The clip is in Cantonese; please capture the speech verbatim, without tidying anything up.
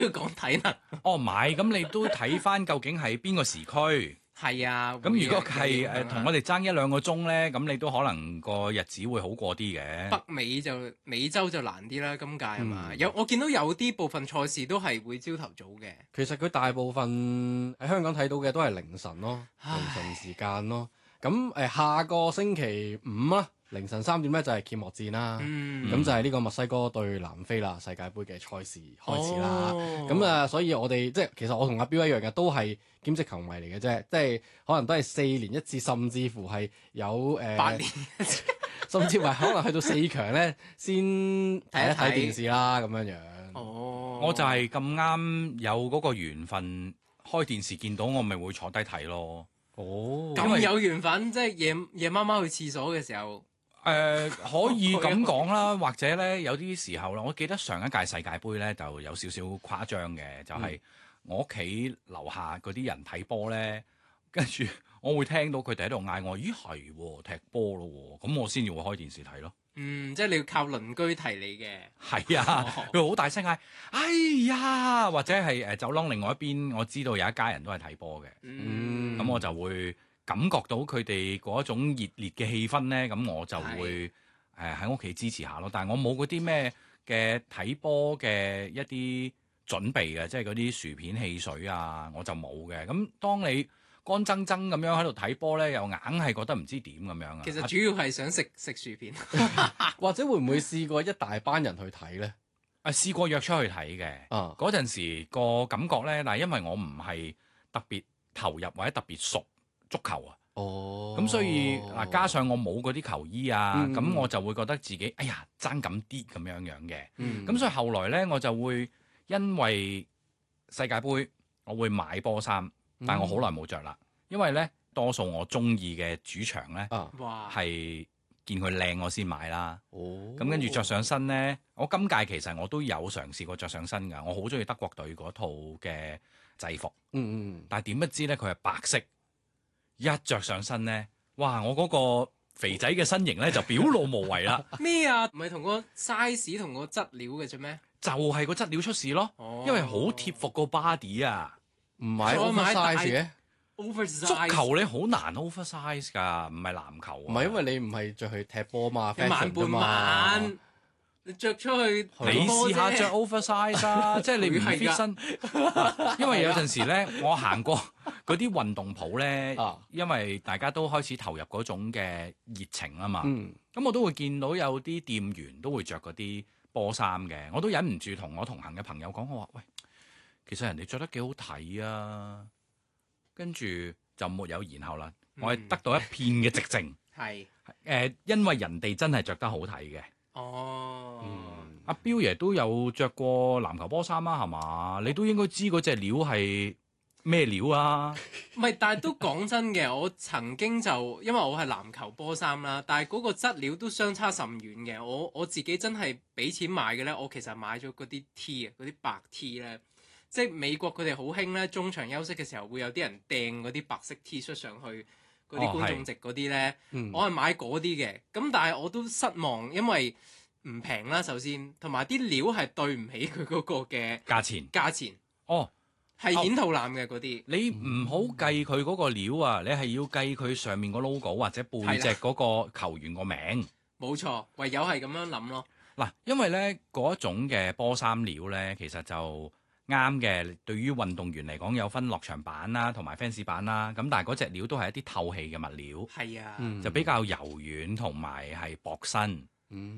要講體能。 哦，唔係，咁你都睇翻究竟係邊個時區？ 係啊， 咁如果係誒同我哋哋爭一兩個鐘咧，咁你都可能個日子會好過啲嘅。 北美就美洲就難啲啦，今屆係嘛？ 嗯有我見到有啲部分賽事都係會朝頭早嘅。 其實佢大部分喺香港睇到嘅都係凌晨咯， 唉凌晨時間咯。咁誒、呃、下個星期五啦，凌晨三點咧就係揭幕戰啦。咁、 嗯， 就係呢個墨西哥對南非啦，世界盃嘅賽事開始啦。 哦咁啊、所以我哋即係其實我同阿標一樣嘅，都係兼職球迷嚟嘅啫，即係可能都係四年一次，甚至乎係有誒、呃、 八年甚至乎可能去到四強咧先睇一睇睇一睇電視啦咁樣樣。 哦， 我就係咁啱有嗰個緣分，開電視見到我咪會坐低睇咯。 哦， 咁有緣分，即係夜夜媽媽去廁所嘅時候， 誒、呃可以咁講啦，或者咧有啲時候啦，我記得上一屆世界盃咧就有少少誇張嘅，就係、我屋企樓下嗰啲人睇波咧，跟住我會聽到佢哋喺度嗌我，咦係喎踢波咯喎，咁我先至會開電視睇咯。 嗯，即係你要靠鄰居提你嘅。 係啊，佢好大聲嗌，哎呀，或者係誒走廊另外一邊，我知道有一家人都係睇波嘅， 嗯， 咁、我就會感覺到佢哋嗰種熱烈嘅氣氛咧，咁我就會誒喺屋企支持下咯。但係我冇嗰啲咩嘅睇波嘅一啲準備嘅，即係嗰啲薯片汽水啊，我就冇嘅。咁當你乾爭爭咁樣喺度睇波咧，又硬係覺得唔知點咁樣啊。 其實主要係想食食薯片。 或者會唔會試過一大班人去睇咧？ 啊試過約出去睇嘅。 啊， 嗰陣時個感覺咧，但係因為我唔係特別投入或者特別熟足球啊， 哦， 咁、所以嗱加上我冇嗰啲球衣啊，咁、 嗯我就會覺得自己哎呀爭咁啲咁樣樣嘅，咁、 嗯所以後來咧我就會因為世界盃我會買波衫，但係我好耐冇着啦，因為咧多數我中意嘅主場咧啊， 哇， 係見佢靚我先買啦。 哦， 咁跟住着上身呢，我今屆其實我都有嘗試過着上身㗎，我好中意德國隊嗰套嘅制服， 嗯嗯， 但係點不知呢，佢係白色，一着上身呢，哇！我嗰個肥仔嘅身形呢，就表露無遺啦， 咩啊？唔係同個 size 同個質料嘅啫咩？ 就係個質料出事咯， 哦因為好貼服個 body 啊。 唔係再買大 oversize 嘅， oversize 足球你好難 oversize 㗎，唔係籃球、啊。 唔係因為你唔係着去踢波嘛一晚 ，fashion 啫半嘛晚，你着出去你睇波試下啫着 oversize 啊，即係你唔佢係 fit 㗎身，因為有陣時咧，我行過嗰啲運動鋪咧， 啊因為大家都開始投入嗰種嘅熱情啊嘛，咁、 嗯我都會見到有啲店員都會着嗰啲波衫嘅，我都忍唔住同我同行嘅朋友講，我話喂，其實人哋着得幾好睇啊，跟住就沒有然後啦， 嗯我係得到一片嘅寂靜，誒、 係因為人哋真係着得好睇嘅。 哦。 嗯， 阿彪爺都有着過籃球波衫啊，係嘛？你都應該知嗰隻料係咩料啊？ 唔係，但係都講真嘅，我曾經就因為我係籃球波衫啦，但係嗰個質料都相差甚遠嘅。我我自己真係俾錢買嘅咧，我其實買咗嗰啲 T 啊，嗰啲白 T 咧，即係美國佢哋好興咧，中場休息嘅時候會有啲人掟嗰啲白色 T 恤上去嗰啲哦觀眾席嗰啲咧， 嗯我係買嗰啲嘅。咁但係我都失望，因為唔平啦，首先，同埋啲料係對唔起佢嗰個嘅價錢價錢， 哦， 係顯肚腩嘅嗰啲。 你唔好計佢嗰個料啊，你係要計佢上面個 logo 或者背脊嗰個球員個名。 冇錯，唯有係咁樣諗咯。 嗱，因為咧嗰種嘅波衫料咧，其實就啱嘅。對於運動員嚟講，有分落場版啦，同埋 fans 版啦。咁但係嗰隻料都係一啲透氣嘅物料， 係啊。 嗯就比較柔軟同埋係薄身。 嗯